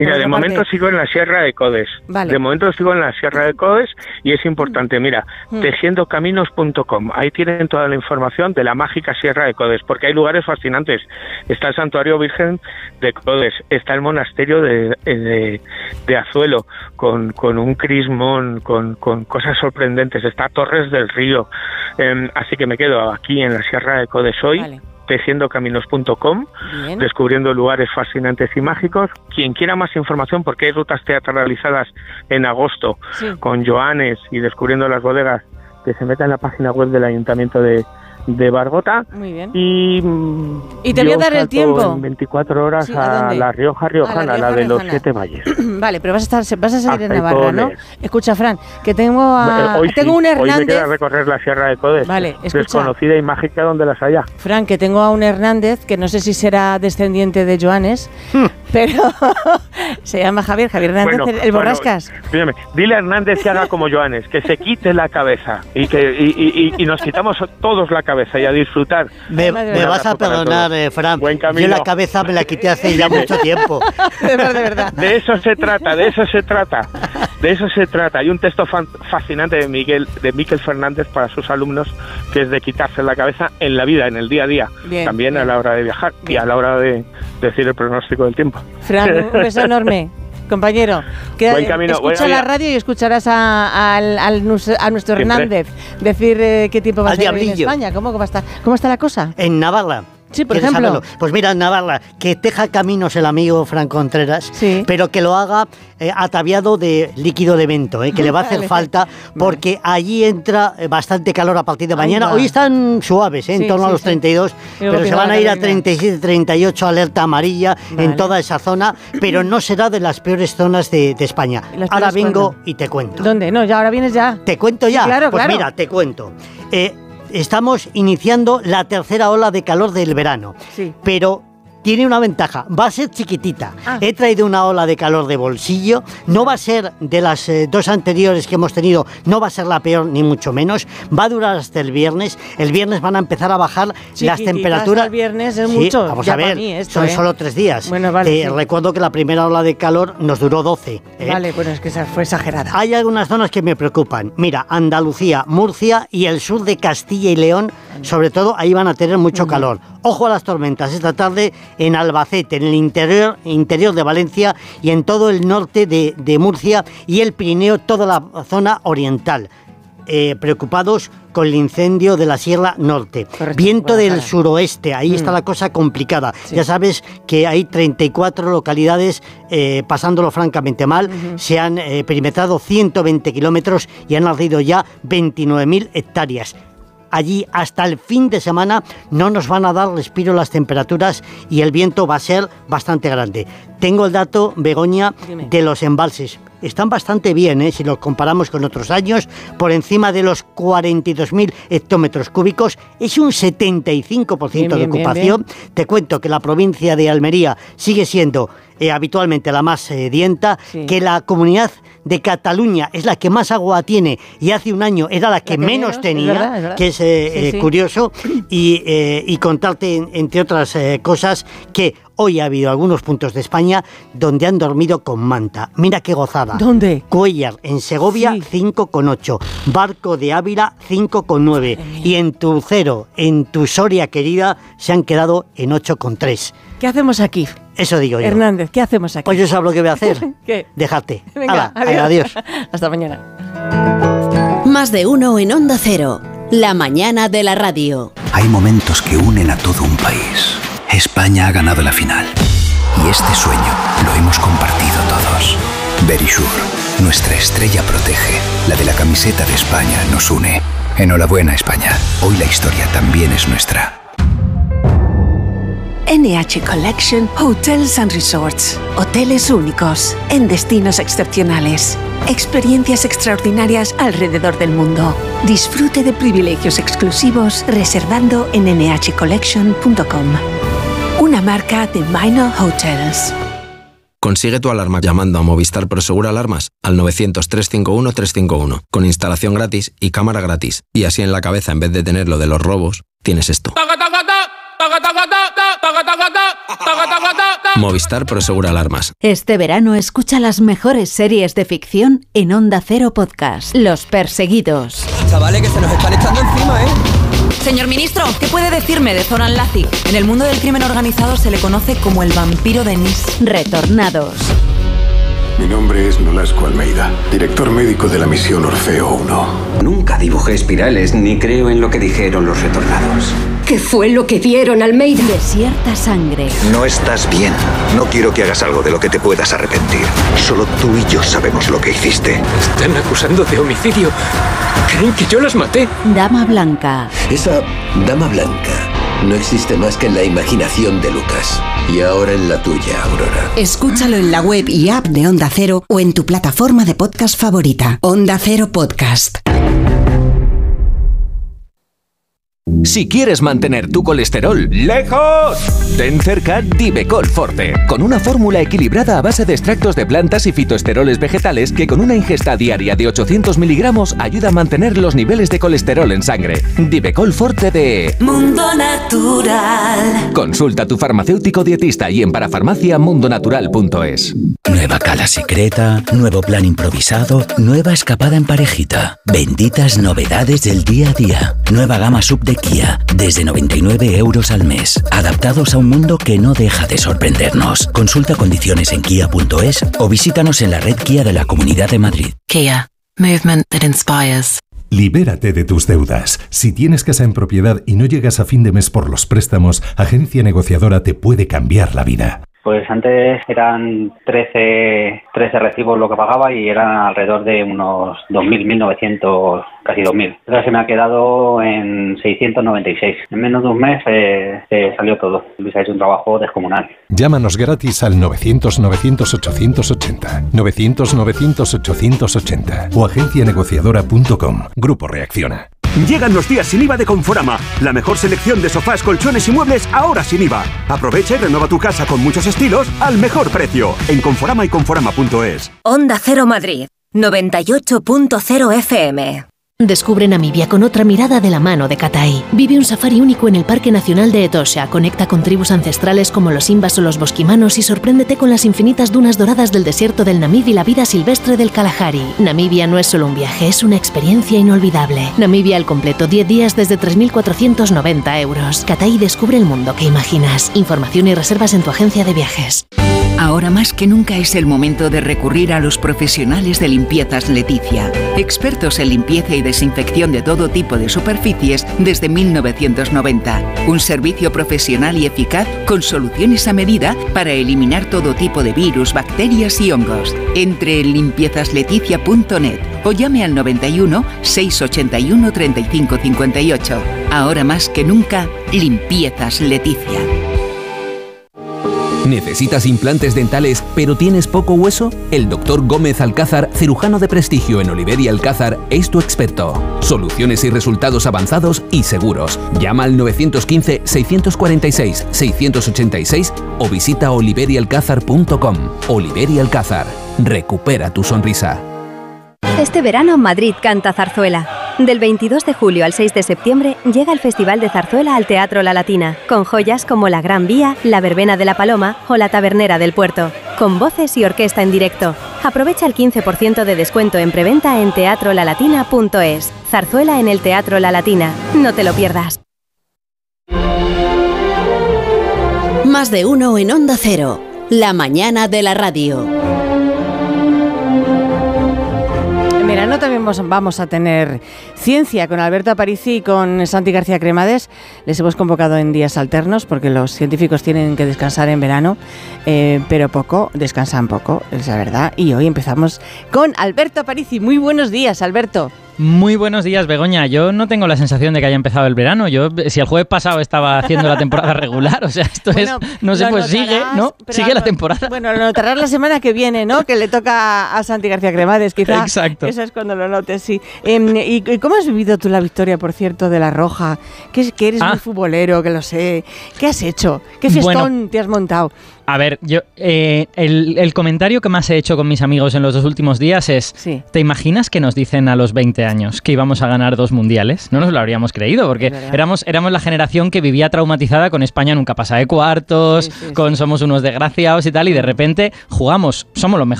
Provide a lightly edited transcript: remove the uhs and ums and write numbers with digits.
Mira, de momento sigo en la Sierra de Codes. Vale. De momento sigo en la Sierra de Codes y es importante, mira, tejiendocaminos.com. Ahí tienen toda la información de la mágica Sierra de Codes, porque hay lugares fascinantes. Está el Santuario Virgen de Codes, está el monasterio de Azuelo, con un crismón, con cosas sorprendentes. Está Torres del Río. Así que me quedo aquí en la Sierra de Codes hoy. Vale. tejiendocaminos.com, descubriendo lugares fascinantes y mágicos. Quien quiera más información, porque hay rutas teatralizadas en agosto con Joanes y descubriendo las bodegas, que se meta en la página web del Ayuntamiento de Bargota. Muy bien. Y te voy a dar el tiempo. En 24 horas a La Rioja Riojana, la de los 7 valles. Vale, pero vas a salir en Navarra, ¿no? Escucha, Fran, que tengo un Hernández. Hoy me queda recorrer la Sierra de Codes. Vale, escucha. Desconocida y mágica donde las haya. Fran, que tengo a un Hernández, que no sé si será descendiente de Joanes, pero se llama Javier Hernández, el Borrascas. Bueno, dile a Hernández que haga como Joanes, que se quite la cabeza y nos quitamos todos la cabeza y a disfrutar. Me vas a perdonar, Fran. Yo la cabeza me la quité hace ya mucho tiempo. De verdad. De eso se trata. Hay un texto fascinante de Miquel Fernández para sus alumnos, que es de quitarse la cabeza en la vida, en el día a día. También a la hora de viajar y a la hora de decir el pronóstico del tiempo. Fran, un beso enorme. Compañero, escucha la radio y escucharás a nuestro Hernández decir qué tiempo va a ser en España. ¿Cómo está la cosa? En Navarra. Sí, por ejemplo. Saberlo? Pues mira, en Navarra, que teja caminos el amigo Fran Contreras, pero que lo haga ataviado de líquido de vento, que le va a hacer falta, porque allí entra bastante calor a partir de mañana. Hoy están suaves, en torno a los 32, pero se van a ir a 37, 38, alerta amarilla en toda esa zona, pero no será de las peores zonas de España. Ahora vengo y te cuento. ¿Dónde? No, ya ahora vienes ya. ¿Te cuento ya? Sí, claro, pues mira, te cuento. Estamos iniciando la tercera ola de calor del verano, pero tiene una ventaja, va a ser chiquitita. He traído una ola de calor de bolsillo, no va a ser de las dos anteriores que hemos tenido, no va a ser la peor ni mucho menos, va a durar hasta el viernes van a empezar a bajar las temperaturas. El viernes es mucho. Vamos a ver, son solo 3 días. Bueno, vale, recuerdo que la primera ola de calor nos duró 12. Vale, bueno, es que fue exagerada. Hay algunas zonas que me preocupan. Mira, Andalucía, Murcia y el sur de Castilla y León, sobre todo, ahí van a tener mucho calor. Ojo a las tormentas esta tarde en Albacete, en el interior de Valencia y en todo el norte de Murcia y el Pirineo, toda la zona oriental. Preocupados con el incendio de la Sierra Norte. Correcto, viento del suroeste, ahí está la cosa complicada. Ya sabes que hay 34 localidades pasándolo francamente mal, se han perimetrado 120 kilómetros y han ardido ya 29.000 hectáreas. Allí hasta el fin de semana no nos van a dar respiro las temperaturas y el viento va a ser bastante grande. Tengo el dato, Begoña, de los embalses. Están bastante bien, si los comparamos con otros años, por encima de los 42.000 hectómetros cúbicos, es un 75% de ocupación. Bien. Te cuento que la provincia de Almería sigue siendo habitualmente la más sedienta, que la comunidad de Cataluña es la que más agua tiene y hace un año era la que menos tenía, es verdad. Que es curioso, y contarte, entre otras cosas, que hoy ha habido algunos puntos de España donde han dormido con manta. Mira qué gozada. ¿Dónde? Cuéllar, en Segovia, 5,8. Barco de Ávila, 5,9. Y en Tucero, en tu Soria querida, se han quedado en 8,3. ¿Qué hacemos aquí? Eso digo yo. Hernández, ¿qué hacemos aquí? Pues yo sablo lo que voy a hacer. ¿Qué? Dejarte. Venga, adiós. Hasta mañana. Más de uno en Onda Cero. La mañana de la radio. Hay momentos que unen a todo un país. España ha ganado la final. Y este sueño lo hemos compartido todos. Verisure, nuestra estrella protege. La de la camiseta de España nos une. Enhorabuena, España. Hoy la historia también es nuestra. NH Collection Hotels and Resorts. Hoteles únicos, en destinos excepcionales. Experiencias extraordinarias alrededor del mundo. Disfrute de privilegios exclusivos reservando en nhcollection.com. Una marca de Minor Hotels. Consigue tu alarma llamando a Movistar Prosegur Alarmas al 900-351-351, con instalación gratis y cámara gratis. Y así en la cabeza, en vez de tener lo de los robos, tienes esto. Movistar Prosegur Alarmas. Este verano escucha las mejores series de ficción en Onda Cero Podcast. Los Perseguidos. Chavales, que se nos están echando encima, ¿eh? Señor ministro, ¿qué puede decirme de Zoran Lazic? En el mundo del crimen organizado se le conoce como el vampiro de Nice. Retornados. Mi nombre es Nolasco Almeida, director médico de la misión Orfeo 1. Nunca dibujé espirales ni creo en lo que dijeron los retornados. ¿Qué fue lo que vieron, Almeida? Desierta sangre. No estás bien. No quiero que hagas algo de lo que te puedas arrepentir. Solo tú y yo sabemos lo que hiciste. Están acusando de homicidio. Creen que yo las maté. Dama Blanca. Esa Dama Blanca no existe más que en la imaginación de Lucas. Y ahora en la tuya, Aurora. Escúchalo en la web y app de Onda Cero o en tu plataforma de podcast favorita. Onda Cero Podcast. Si quieres mantener tu colesterol lejos, ten cerca Divecol Forte, con una fórmula equilibrada a base de extractos de plantas y fitoesteroles vegetales que con una ingesta diaria de 800 miligramos ayuda a mantener los niveles de colesterol en sangre. Divecol Forte de Mundo Natural. Consulta a tu farmacéutico dietista y en parafarmaciamundonatural.es. Nueva cala secreta, nuevo plan improvisado, nueva escapada en parejita. Benditas novedades del día a día. Nueva gama sub de Kia, desde 99 € al mes. Adaptados a un mundo que no deja de sorprendernos. Consulta condiciones en kia.es o visítanos en la red Kia de la Comunidad de Madrid. Kia, movement that inspires. Libérate de tus deudas. Si tienes casa en propiedad y no llegas a fin de mes por los préstamos, Agencia Negociadora te puede cambiar la vida. Pues antes eran 13 recibos lo que pagaba y eran alrededor de unos 2.000, 1.900, casi 2.000. Ahora se me ha quedado en 696. En menos de un mes salió todo. Luis ha hecho un trabajo descomunal. Llámanos gratis al 900-900-880, 900-900-880 o agencianegociadora.com. Grupo Reacciona. Llegan los días sin IVA de Conforama. La mejor selección de sofás, colchones y muebles ahora sin IVA. Aprovecha y renueva tu casa con muchos estilos al mejor precio. En Conforama y Conforama.es. Onda Cero Madrid, 98.0 FM. Descubre Namibia con otra mirada de la mano de Katai. Vive un safari único en el Parque Nacional de Etosha. Conecta con tribus ancestrales como los Imbas o los Bosquimanos y sorpréndete con las infinitas dunas doradas del desierto del Namib y la vida silvestre del Kalahari. Namibia no es solo un viaje, es una experiencia inolvidable. Namibia al completo, 10 días desde 3.490 €. Katai descubre el mundo que imaginas. Información y reservas en tu agencia de viajes. Ahora más que nunca es el momento de recurrir a los profesionales de Limpiezas Leticia, expertos en limpieza y desinfección de todo tipo de superficies desde 1990. Un servicio profesional y eficaz con soluciones a medida para eliminar todo tipo de virus, bacterias y hongos. Entre en limpiezasLeticia.net o llame al 91 681 35 58. Ahora más que nunca, Limpiezas Leticia. ¿Necesitas implantes dentales pero tienes poco hueso? El Dr. Gómez Alcázar, cirujano de prestigio en Oliver y Alcázar, es tu experto. Soluciones y resultados avanzados y seguros. Llama al 915-646-686 o visita oliverialcázar.com. Oliver y Alcázar. Recupera tu sonrisa. Este verano Madrid canta zarzuela. Del 22 de julio al 6 de septiembre llega el Festival de Zarzuela al Teatro La Latina, con joyas como La Gran Vía, La Verbena de la Paloma o La Tabernera del Puerto, con voces y orquesta en directo. Aprovecha el 15% de descuento en preventa en teatrolalatina.es. Zarzuela en el Teatro La Latina. No te lo pierdas. Más de uno en Onda Cero. La mañana de la radio. En verano también vamos a tener ciencia con Alberto Aparici y con Santi García Cremades. Les hemos convocado en días alternos porque los científicos tienen que descansar en verano, pero descansan poco, es la verdad. Y hoy empezamos con Alberto Aparici. Muy buenos días, Alberto. Muy buenos días, Begoña. Yo no tengo la sensación de que haya empezado el verano. Si el jueves pasado estaba haciendo la temporada regular, o sea, esto bueno, no sé, pues sigue, ¿no? Sigue la temporada. Bueno, lo notarás la semana que viene, ¿no? Que le toca a Santi García Cremades, quizá. Exacto. Eso es cuando lo notes, sí. ¿Y cómo has vivido tú la victoria, por cierto, de La Roja? Que eres muy futbolero, que lo sé. ¿Qué has hecho? ¿Qué fiestón te has montado? A ver, yo el comentario que más he hecho con mis amigos en los 2 últimos días es, ¿te imaginas que nos dicen a los 20 años que íbamos a ganar 2 mundiales? No nos lo habríamos creído, porque éramos la generación que vivía traumatizada con España nunca pasa de cuartos, con somos unos desgraciados y tal, y de repente jugamos, somos